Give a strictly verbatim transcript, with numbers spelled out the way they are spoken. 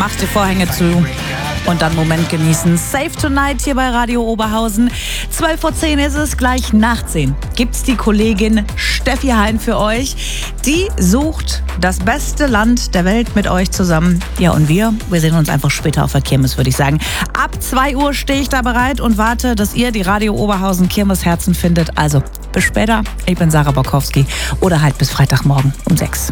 macht die Vorhänge zu und dann Moment genießen. Save Tonight hier bei Radio Oberhausen. zwölf vor zehn ist es, gleich nach zehn gibt's die Kollegin Steffi Hein für euch. Die sucht das beste Land der Welt mit euch zusammen. Ja, und wir, wir sehen uns einfach später auf der Kirmes, würde ich sagen. Ab zwei Uhr stehe ich da bereit und warte, dass ihr die Radio Oberhausen Kirmesherzen findet. Also, bis später. Ich bin Sarah Borkowski oder halt bis Freitagmorgen um sechs.